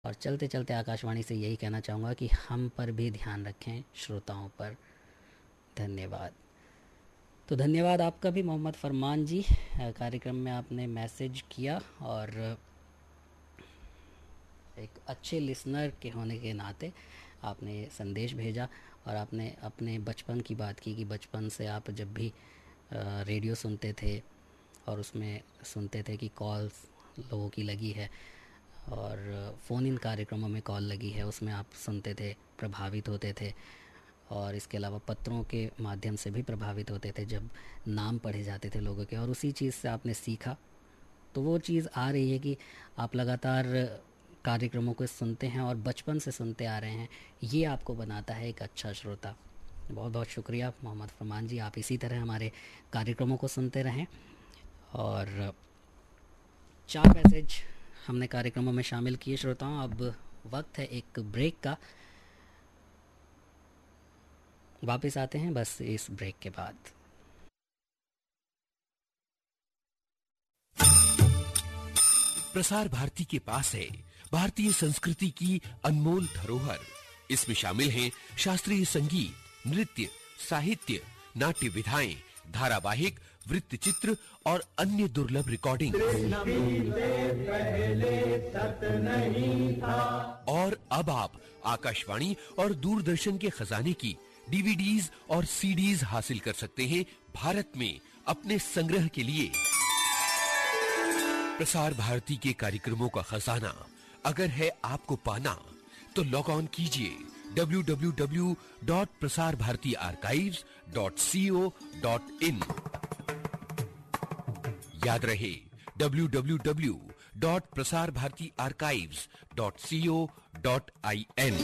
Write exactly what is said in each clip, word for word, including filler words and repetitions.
और चलते चलते आकाशवाणी से यही कहना चाहूँगा कि हम पर भी ध्यान रखें, श्रोताओं पर। धन्यवाद। तो धन्यवाद आपका भी मोहम्मद फरमान जी, कार्यक्रम में आपने मैसेज किया और एक अच्छे लिसनर के होने के नाते आपने संदेश भेजा और आपने अपने बचपन की बात की कि बचपन से आप जब भी रेडियो सुनते थे और उसमें सुनते थे कि कॉल्स लोगों की लगी है और फ़ोन इन कार्यक्रमों में कॉल लगी है, उसमें आप सुनते थे, प्रभावित होते थे। और इसके अलावा पत्रों के माध्यम से भी प्रभावित होते थे जब नाम पढ़े जाते थे लोगों के, और उसी चीज़ से आपने सीखा। तो वो चीज़ आ रही है कि आप लगातार कार्यक्रमों को सुनते हैं और बचपन से सुनते आ रहे हैं, ये आपको बनाता है एक अच्छा श्रोता। बहुत बहुत शुक्रिया मोहम्मद फरमान जी, आप इसी तरह हमारे कार्यक्रमों को सुनते रहें। और चार मैसेज हमने कार्यक्रमों में शामिल किए श्रोताओं। अब वक्त है एक ब्रेक का, वापस आते हैं बस इस ब्रेक के बाद। प्रसार भारती के पास है भारतीय संस्कृति की अनमोल धरोहर। इसमें शामिल हैं शास्त्रीय संगीत, नृत्य, साहित्य, नाट्य विधाएं, धारावाहिक, वृत्तचित्र और अन्य दुर्लभ रिकॉर्डिंग। और अब आप आकाशवाणी और दूरदर्शन के खजाने की डीवीडीज और सीडीज हासिल कर सकते हैं भारत में अपने संग्रह के लिए। प्रसार भारती के कार्यक्रमों का खजाना अगर है आपको पाना, तो लॉग ऑन कीजिए W W W dot Prasar Bharati archives dot C O dot in. याद रहे W W W dot Prasar Bharati archives dot C O dot I N.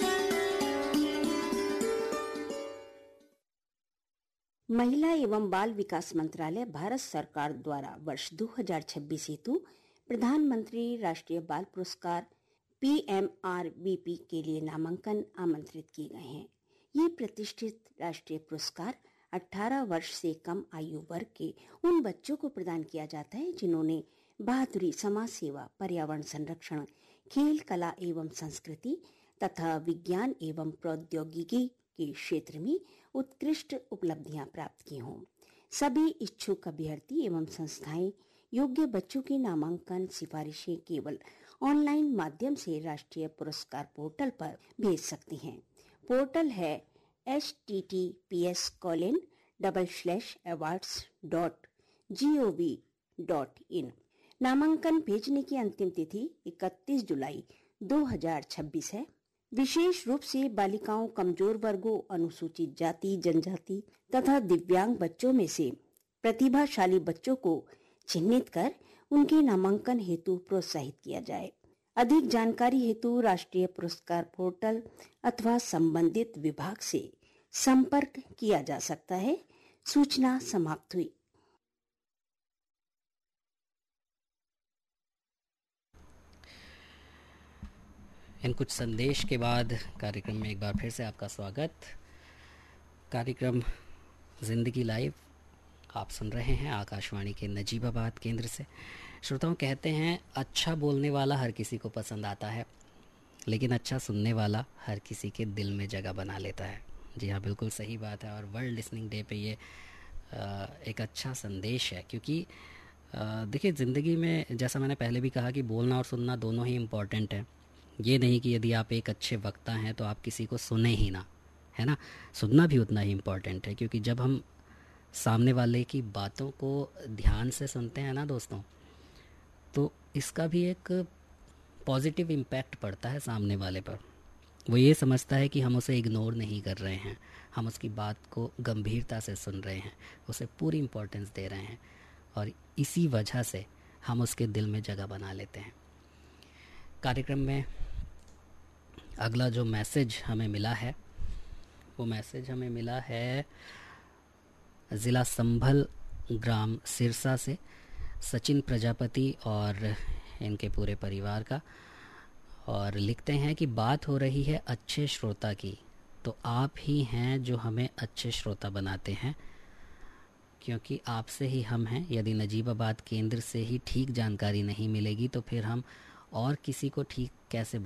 महिला एवं बाल विकास मंत्रालय भारत सरकार द्वारा वर्ष दो हज़ार छब्बीस हेतु प्रधानमंत्री राष्ट्रीय बाल पुरस्कार P M R B P के लिए नामांकन आमंत्रित किए गए हैं। ये प्रतिष्ठित राष्ट्रीय पुरस्कार अठारह वर्ष से कम आयु वर्ग के उन बच्चों को प्रदान किया जाता है जिन्होंने बहादुरी, समाज सेवा, पर्यावरण संरक्षण, खेल, कला एवं संस्कृति तथा विज्ञान एवं प्रौद्योगिकी के क्षेत्र में उत्कृष्ट उपलब्धियां प्राप्त की हों। सभी इच्छुक अभ्यर्थी एवं संस्थाएं योग्य बच्चों की नामांकन सिफारिशें केवल ऑनलाइन माध्यम से राष्ट्रीय पुरस्कार पोर्टल पर भेज सकती हैं। पोर्टल है H T T P S colon double slash awards dot G O V dot in. नामांकन भेजने की अंतिम तिथि इकतीस जुलाई दो हज़ार छब्बीस है। विशेष रूप से बालिकाओं, कमजोर वर्गों, अनुसूचित जाति, जनजाति तथा दिव्यांग बच्चों में से प्रतिभाशाली बच्चों को चिन्हित कर उनके नामांकन हेतु प्रोत्साहित किया जाए। अधिक जानकारी हेतु राष्ट्रीय पुरस्कार पोर्टल अथवा संबंधित विभाग से संपर्क किया जा सकता है। सूचना समाप्त हुई। इन कुछ संदेश के बाद कार्यक्रम में एक बार फिर से आपका स्वागत। कार्यक्रम जिंदगी लाइव आप सुन रहे हैं आकाशवाणी के नजीबाबाद केंद्र से। श्रोताओं, कहते हैं अच्छा बोलने वाला हर किसी को पसंद आता है, लेकिन अच्छा सुनने वाला हर किसी के दिल में जगह बना लेता है। जी हाँ, बिल्कुल सही बात है। और वर्ल्ड लिसनिंग डे पे ये एक अच्छा संदेश है, क्योंकि देखिए ज़िंदगी में जैसा मैंने पहले भी कहा कि बोलना और सुनना दोनों ही इम्पॉर्टेंट है। ये नहीं कि यदि आप एक अच्छे वक्ता हैं तो आप किसी को सुने ही ना, है ना। सुनना भी उतना ही इम्पॉर्टेंट है, क्योंकि जब हम सामने वाले की बातों को ध्यान से सुनते हैं ना दोस्तों, तो इसका भी एक पॉजिटिव इम्पैक्ट पड़ता है सामने वाले पर। वो ये समझता है कि हम उसे इग्नोर नहीं कर रहे हैं, हम उसकी बात को गंभीरता से सुन रहे हैं, उसे पूरी इम्पोर्टेंस दे रहे हैं, और इसी वजह से हम उसके दिल में जगह बना लेते हैं। कार्यक्रम में अगला जो मैसेज हमें मिला है, वो मैसेज हमें मिला है ज़िला संभल, ग्राम सिरसा से सचिन प्रजापति और इनके पूरे परिवार का। और लिखते हैं कि बात हो रही है अच्छे श्रोता की, तो आप ही हैं जो हमें अच्छे श्रोता बनाते हैं, क्योंकि आपसे ही हम हैं। यदि नजीबाबाद केंद्र से ही ठीक जानकारी नहीं मिलेगी तो फिर हम और किसी को ठीक कैसे